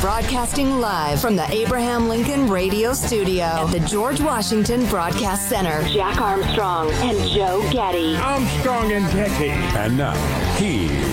Broadcasting live from the Abraham Lincoln Radio Studio at the George Washington Broadcast Center. Jack Armstrong and Joe Getty. Armstrong and Getty. And now, he